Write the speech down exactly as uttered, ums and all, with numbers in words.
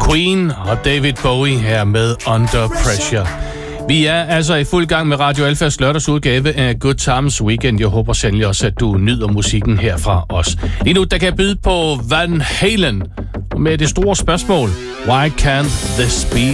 Queen og David Bowie her med Under Pressure. Vi er altså i fuld gang med Radio Alfas lørdagsudgave af Good Times Weekend. Jeg håber sandelig også, at du nyder musikken her fra os. Lige nu, der kan jeg byde på Van Halen med det store spørgsmål: Why can't this be